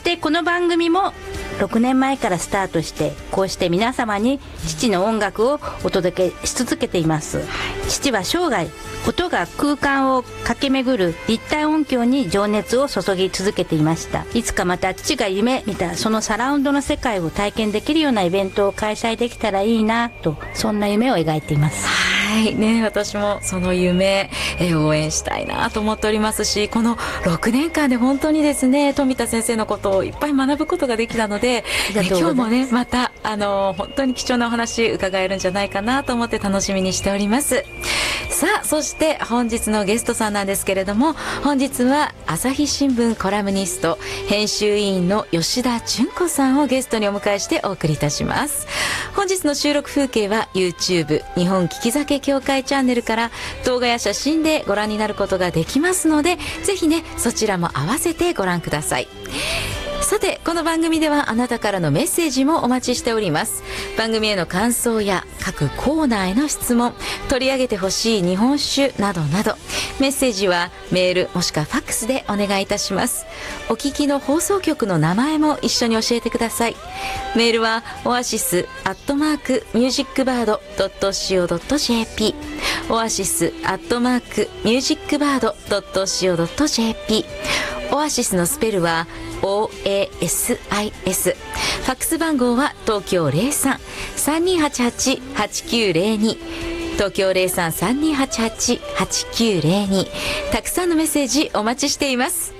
してこの番組も6年前からスタートして、こうして皆様に父の音楽をお届けし続けています。父は生涯音が空間を駆け巡る立体音響に情熱を注ぎ続けていました。いつかまた父が夢見たそのサラウンドの世界を体験できるようなイベントを開催できたらいいなと、そんな夢を描いています。 はいね、私もその夢、応援したいなと思っておりますし、この6年間で本当にですね、富田先生のことをいっぱい学ぶことができたので、今日もねまた本当に貴重なお話伺えるんじゃないかなと思って楽しみにしております。さあ、そして本日のゲストさんなんですけれども、本日は朝日新聞コラムニスト編集委員の吉田純子さんをゲストにお迎えしてお送りいたします。本日の収録風景は YouTube 日本聞き酒協会チャンネルから動画や写真でご覧になることができますので、ぜひねそちらも合わせてご覧ください。さて、この番組ではあなたからのメッセージもお待ちしております。番組への感想や各コーナーへの質問、取り上げてほしい日本酒などなど、メッセージはメールもしくはファックスでお願いいたします。お聞きの放送局の名前も一緒に教えてください。メールはオアシス@musicbird.co.jp オアシス@musicbird.co.jp オアシスのスペルはOASIS。 ファックス番号は東京 03-3288-8902 東京 03-3288-8902。 たくさんのメッセージお待ちしています。